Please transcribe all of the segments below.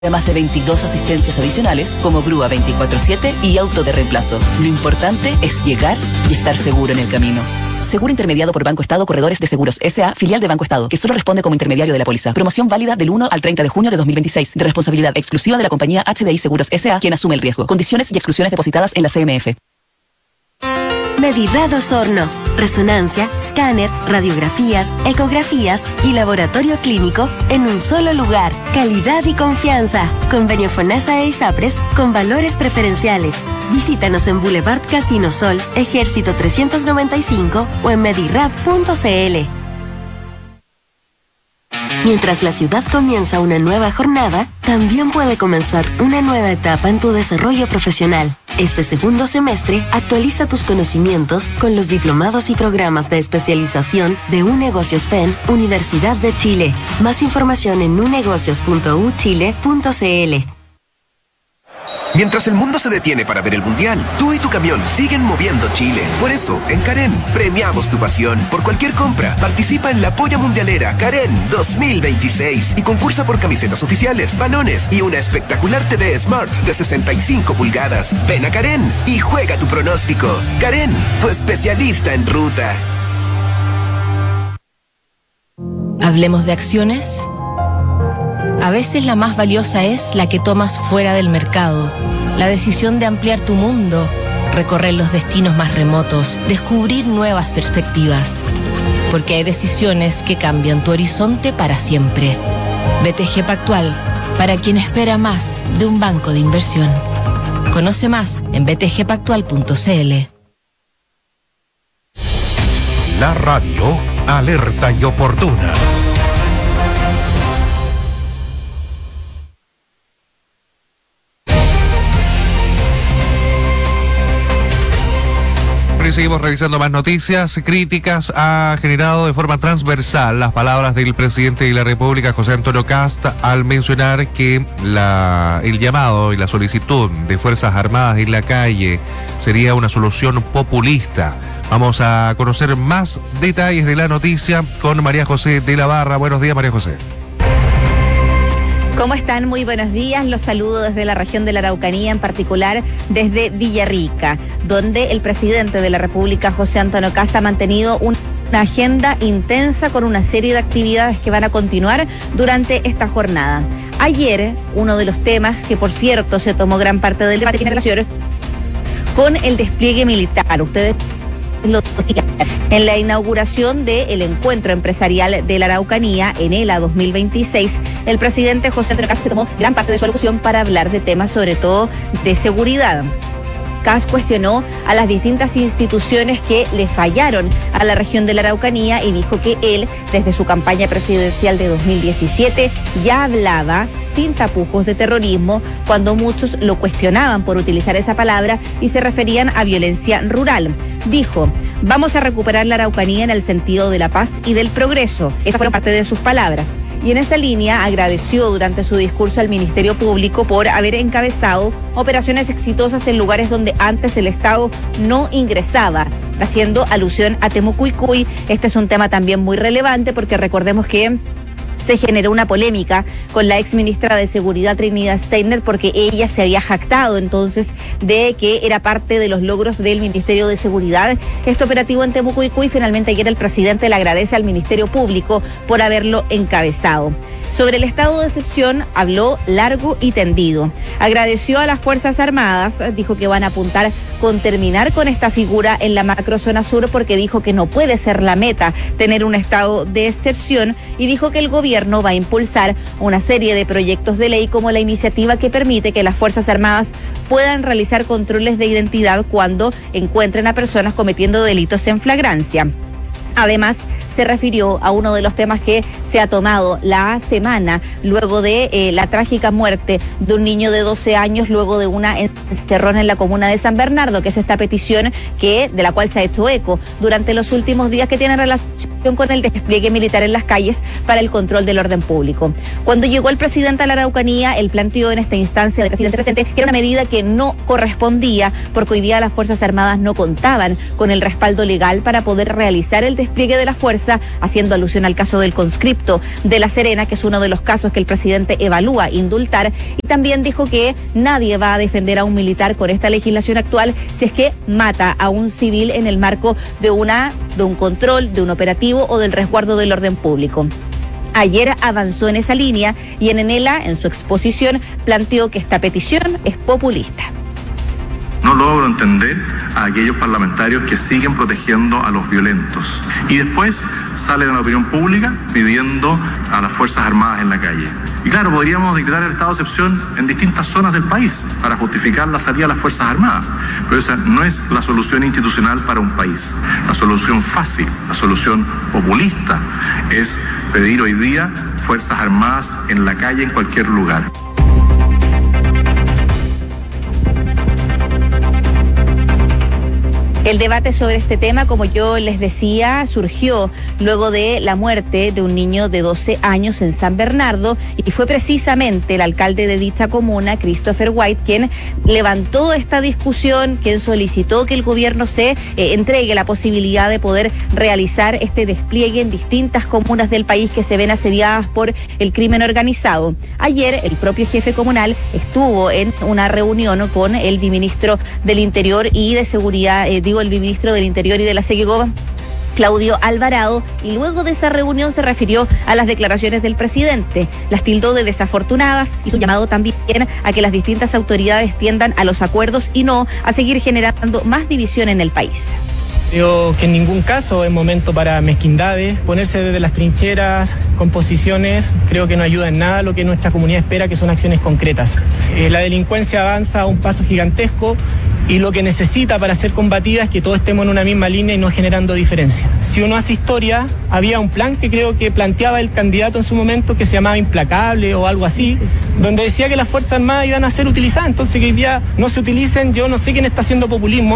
Además de 22 asistencias adicionales, como grúa 24/7 y auto de reemplazo. Lo importante es llegar y estar seguro en el camino. Seguro intermediado por Banco Estado Corredores de Seguros S.A., filial de Banco Estado, que solo responde como intermediario de la póliza. Promoción válida del 1 al 30 de junio de 2026, de responsabilidad exclusiva de la compañía HDI Seguros S.A., quien asume el riesgo. Condiciones y exclusiones depositadas en la CMF. Medirad Osorno. Resonancia, escáner, radiografías, ecografías y laboratorio clínico en un solo lugar. Calidad y confianza. Convenio FONASA e ISAPRES con valores preferenciales. Visítanos en Boulevard Casino Sol, Ejército 395 o en medirad.cl. Mientras la ciudad comienza una nueva jornada, también puede comenzar una nueva etapa en tu desarrollo profesional. Este segundo semestre, actualiza tus conocimientos con los diplomados y programas de especialización de UNegocios FEN, Universidad de Chile. Más información en unegocios.uchile.cl. Mientras el mundo se detiene para ver el Mundial, tú y tu camión siguen moviendo Chile. Por eso, en Karen, premiamos tu pasión. Por cualquier compra, participa en la Polla Mundialera Karen 2026 y concursa por camisetas oficiales, balones y una espectacular TV Smart de 65 pulgadas. Ven a Karen y juega tu pronóstico. Karen, tu especialista en ruta. Hablemos de acciones. A veces la más valiosa es la que tomas fuera del mercado. La decisión de ampliar tu mundo, recorrer los destinos más remotos, descubrir nuevas perspectivas. Porque hay decisiones que cambian tu horizonte para siempre. BTG Pactual, para quien espera más de un banco de inversión. Conoce más en btgpactual.cl. La radio alerta y oportuna. Seguimos revisando más noticias. Críticas ha generado de forma transversal las palabras del presidente de la República, José Antonio Kast, al mencionar que el llamado y la solicitud de Fuerzas Armadas en la calle sería una solución populista. Vamos a conocer más detalles de la noticia con María José de la Barra. Buenos días, María José. ¿Cómo están? Muy buenos días. Los saludo desde la región de la Araucanía, en particular desde Villarrica, donde el presidente de la República, José Antonio Kast, ha mantenido una agenda intensa con una serie de actividades que van a continuar durante esta jornada. Ayer, uno de los temas que, por cierto, se tomó gran parte del debate tiene relación con el despliegue militar. Ustedes lo decían. En la inauguración del encuentro empresarial de la Araucanía, ENELA 2026, el presidente José Antonio Kast tomó gran parte de su alocución para hablar de temas sobre todo de seguridad. Kast cuestionó a las distintas instituciones que le fallaron a la región de la Araucanía y dijo que él, desde su campaña presidencial de 2017, ya hablaba sin tapujos de terrorismo cuando muchos lo cuestionaban por utilizar esa palabra y se referían a violencia rural. Dijo: vamos a recuperar la Araucanía en el sentido de la paz y del progreso. Esas fueron parte de sus palabras. Y en esa línea agradeció durante su discurso al Ministerio Público por haber encabezado operaciones exitosas en lugares donde antes el Estado no ingresaba, haciendo alusión a Temucuicui. Este es un tema también muy relevante porque recordemos que se generó una polémica con la exministra de Seguridad, Trinidad Steiner, porque ella se había jactado entonces de que era parte de los logros del Ministerio de Seguridad este operativo en Temucuicui. Finalmente ayer el presidente le agradece al Ministerio Público por haberlo encabezado. Sobre el estado de excepción habló largo y tendido. Agradeció a las Fuerzas Armadas, dijo que van a apuntar con terminar con esta figura en la macrozona sur porque dijo que no puede ser la meta tener un estado de excepción y dijo que el gobierno va a impulsar una serie de proyectos de ley como la iniciativa que permite que las Fuerzas Armadas puedan realizar controles de identidad cuando encuentren a personas cometiendo delitos en flagrancia. Además, se refirió a uno de los temas que se ha tomado la semana luego de la trágica muerte de un niño de 12 años luego de una encerrona en la comuna de San Bernardo, que es esta petición de la cual se ha hecho eco durante los últimos días, que tiene relación con el despliegue militar en las calles para el control del orden público. Cuando llegó el presidente a la Araucanía, él planteó en esta instancia del presidente presente que era una medida que no correspondía porque hoy día las Fuerzas Armadas no contaban con el respaldo legal para poder realizar el despliegue de la fuerza fuerza, haciendo alusión al caso del conscripto de La Serena, que es uno de los casos que el presidente evalúa indultar, y también dijo que nadie va a defender a un militar con esta legislación actual si es que mata a un civil en el marco de un control, de un operativo o del resguardo del orden público. Ayer avanzó en esa línea y en Enela, en su exposición, planteó que esta petición es populista. No logro entender a aquellos parlamentarios que siguen protegiendo a los violentos y después salen a la opinión pública pidiendo a las Fuerzas Armadas en la calle. Y claro, podríamos declarar el estado de excepción en distintas zonas del país para justificar la salida de las Fuerzas Armadas, pero esa no es la solución institucional para un país. La solución fácil, la solución populista es pedir hoy día Fuerzas Armadas en la calle, en cualquier lugar. El debate sobre este tema, como yo les decía, surgió luego de la muerte de un niño de 12 años en San Bernardo, y fue precisamente el alcalde de dicha comuna, Christopher White, quien levantó esta discusión, quien solicitó que el gobierno se entregue la posibilidad de poder realizar este despliegue en distintas comunas del país que se ven asediadas por el crimen organizado. Ayer el propio jefe comunal estuvo en una reunión con el viceministro del Interior y de Seguridad, el ministro del Interior y de la SEGEGOV, Claudio Alvarado, y luego de esa reunión se refirió a las declaraciones del presidente, las tildó de desafortunadas y su llamado también a que las distintas autoridades tiendan a los acuerdos y no a seguir generando más división en el país. Creo que en ningún caso es momento para mezquindades, ponerse desde las trincheras con posiciones, creo que no ayuda en nada. Lo que nuestra comunidad espera, que son acciones concretas. La delincuencia avanza a un paso gigantesco y lo que necesita para ser combatida es que todos estemos en una misma línea y no generando diferencia. Si uno hace historia, había un plan que creo que planteaba el candidato en su momento, que se llamaba Implacable o algo así, donde decía que las Fuerzas Armadas iban a ser utilizadas, entonces que hoy día no se utilicen, yo no sé quién está haciendo populismo.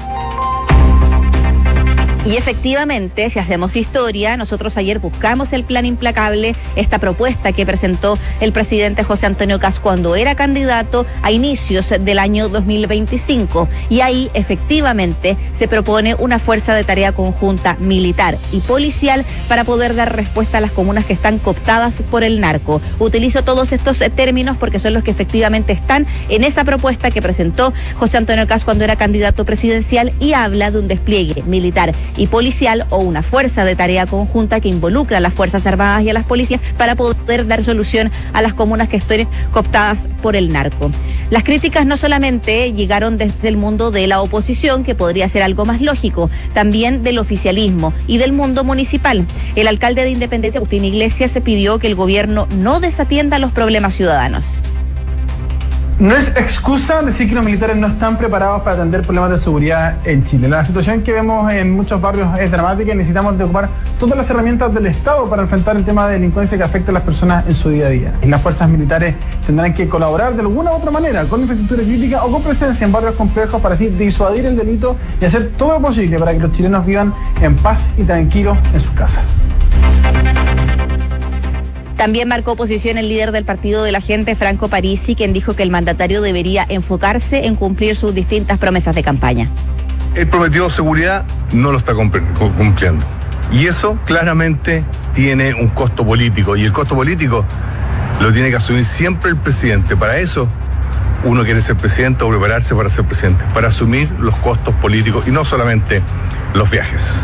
Y efectivamente, si hacemos historia, nosotros ayer buscamos el plan Implacable, esta propuesta que presentó el presidente José Antonio Kast cuando era candidato a inicios del año 2025. Y ahí efectivamente se propone una fuerza de tarea conjunta militar y policial para poder dar respuesta a las comunas que están cooptadas por el narco. Utilizo todos estos términos porque son los que efectivamente están en esa propuesta que presentó José Antonio Kast cuando era candidato presidencial, y habla de un despliegue militar y policial o una fuerza de tarea conjunta que involucra a las Fuerzas Armadas y a las policías para poder dar solución a las comunas que estén cooptadas por el narco. Las críticas no solamente llegaron desde el mundo de la oposición, que podría ser algo más lógico, también del oficialismo y del mundo municipal. El alcalde de Independencia, Agustín Iglesias, se pidió que el gobierno no desatienda los problemas ciudadanos. No es excusa decir que los militares no están preparados para atender problemas de seguridad en Chile. La situación que vemos en muchos barrios es dramática y necesitamos de ocupar todas las herramientas del Estado para enfrentar el tema de delincuencia que afecta a las personas en su día a día. Y las fuerzas militares tendrán que colaborar de alguna u otra manera con infraestructura crítica o con presencia en barrios complejos para así disuadir el delito y hacer todo lo posible para que los chilenos vivan en paz y tranquilos en sus casas. También marcó posición el líder del Partido de la Gente, Franco Parisi, quien dijo que el mandatario debería enfocarse en cumplir sus distintas promesas de campaña. Él prometió seguridad, no lo está cumpliendo. Y eso claramente tiene un costo político. Y el costo político lo tiene que asumir siempre el presidente. Para eso uno quiere ser presidente o prepararse para ser presidente, para asumir los costos políticos y no solamente los viajes.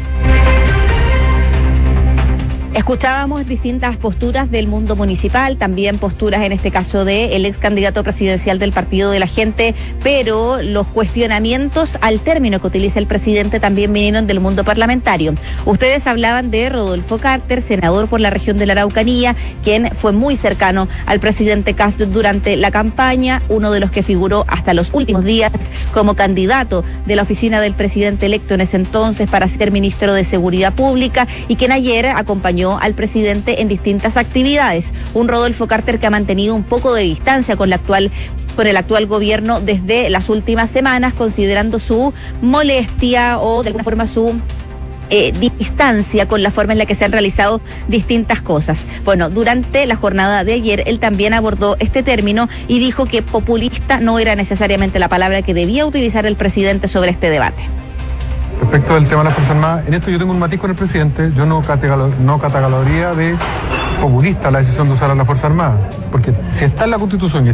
Escuchábamos distintas posturas del mundo municipal, también posturas en este caso del ex candidato presidencial del Partido de la Gente, pero los cuestionamientos al término que utiliza el presidente también vinieron del mundo parlamentario. Ustedes hablaban de Rodolfo Carter, senador por la región de la Araucanía, quien fue muy cercano al presidente Kast durante la campaña, uno de los que figuró hasta los últimos días como candidato de la oficina del presidente electo en ese entonces para ser ministro de Seguridad Pública, y quien ayer acompañó al presidente en distintas actividades. Un Rodolfo Carter que ha mantenido un poco de distancia con el actual gobierno desde las últimas semanas, considerando su molestia o de alguna forma su distancia con la forma en la que se han realizado distintas cosas. Bueno, durante la jornada de ayer él también abordó este término y dijo que populista no era necesariamente la palabra que debía utilizar el presidente sobre este debate. Respecto del tema de las Fuerzas Armadas, en esto yo tengo un matiz con el presidente. Yo no catalogaría de populista la decisión de usar a las Fuerzas Armadas, porque si está en la Constitución y